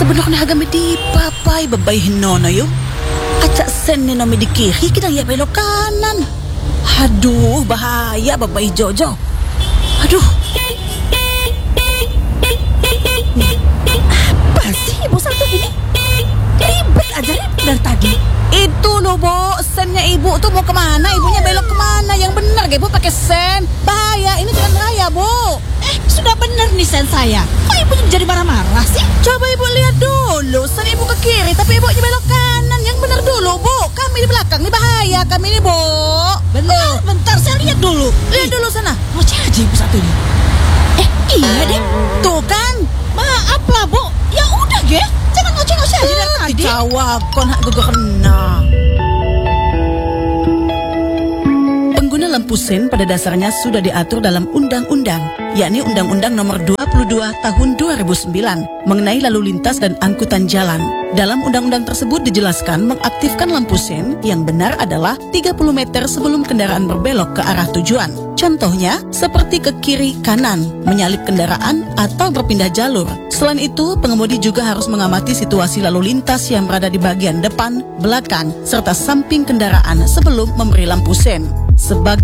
Sebenarnya agak di papai babai hinono yuk. Acak sen ni nomi di kiri kita ya belok kanan. Aduh bahaya babai Jojo. Aduh. Apa sih ibu satu ini? Ribet aja dari tadi. Itu loh Bo, sennya ibu tuh mau kemana? Ibunya belok kemana? Yang benar gak ibu pakai sen? Bahaya, ini jalan raya Bu. Sudah benar nih sen saya. Kok ibu jadi marah-marah sih? Coba ibu lihat dulu, sen ibu ke kiri tapi ibunya belok kanan. Yang benar dulu Bu, kami di belakang nih bahaya kami nih Bu. Bentar saya lihat dulu. Lihat dulu sana. Ngoceh aja ibu satu ini. Iya deh. Tuh kan. Maaf lah Bu. Ya udah ge, jangan ngoceh-ngoceh aja dari tadi. Jawab kon hak gugur kena. Pengguna lampu sen pada dasarnya sudah diatur dalam undang-undang, yakni Undang-Undang Nomor 22 Tahun 2009 mengenai lalu lintas dan angkutan jalan. Dalam undang-undang tersebut dijelaskan mengaktifkan lampu sen yang benar adalah 30 meter sebelum kendaraan berbelok ke arah tujuan. Contohnya seperti ke kiri kanan, menyalip kendaraan atau berpindah jalur. Selain itu, pengemudi juga harus mengamati situasi lalu lintas yang berada di bagian depan, belakang, serta samping kendaraan sebelum memberi lampu sen. Sebagai